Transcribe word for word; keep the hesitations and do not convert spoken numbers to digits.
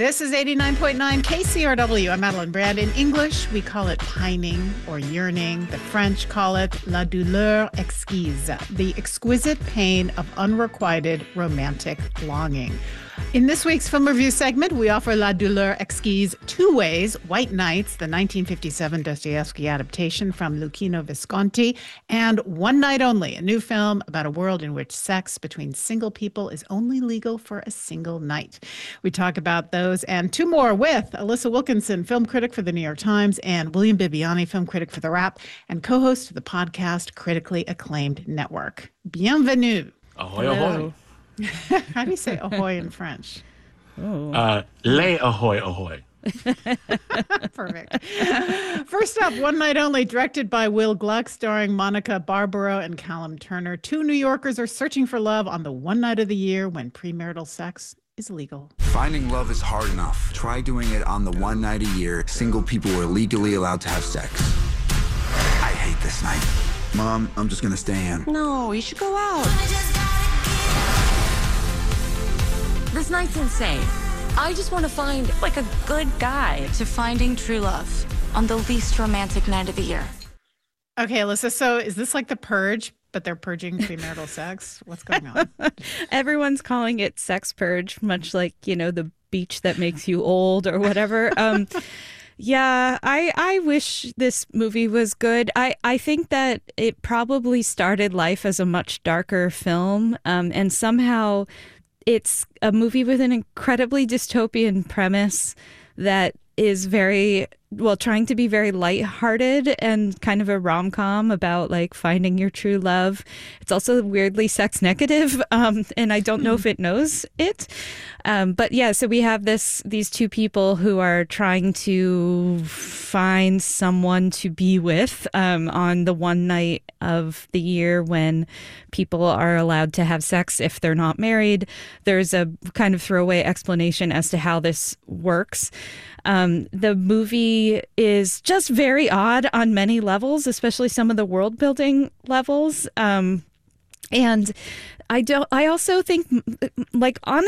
This is eighty-nine point nine K C R W. I'm Madeline Brand. In English, we call it pining or yearning. The French call it la douleur exquise, the exquisite pain of unrequited romantic longing. In this week's film review segment, we offer La Douleur Exquise two ways: White Nights, the nineteen fifty-seven Dostoevsky adaptation from Luchino Visconti, and One Night Only, a new film about a world in which sex between single people is only legal for a single night. We talk about those and two more with Alyssa Wilkinson, film critic for The New York Times, and William Bibbiani, film critic for The Wrap, and co-host of the podcast Critically Acclaimed Network. Bienvenue. Ahoy, ahoy. How do you say ahoy in French? Oh. Uh, les ahoy, ahoy. Perfect. First up, One Night Only, directed by Will Gluck, starring Monica Barbaro and Callum Turner. Two New Yorkers are searching for love on the one night of the year when premarital sex is legal. Finding love is hard enough. Try doing it on the one night a year single people are legally allowed to have sex. I hate this night. Mom, I'm just gonna stay in. No, you should go out. This night's insane. I just want to find, like, a good guy. To finding true love on the least romantic night of the year. Okay, Alyssa, so is this like The Purge, but they're purging premarital sex? What's going on? Everyone's calling it sex purge, much like, you know, the beach that makes you old or whatever. Um, yeah, I, I wish this movie was good. I, I think that it probably started life as a much darker film, um, and somehow it's a movie with an incredibly dystopian premise that is very, well, trying to be very lighthearted and kind of a rom-com about like finding your true love. It's also weirdly sex negative, um, and I don't know if it knows it. Um, but yeah, so we have this these two people who are trying to find someone to be with um, on the one night of the year when people are allowed to have sex if they're not married. There's a kind of throwaway explanation as to how this works. Um, the movie is just very odd on many levels, especially some of the world building levels. Um, and I don't. I also think, like, on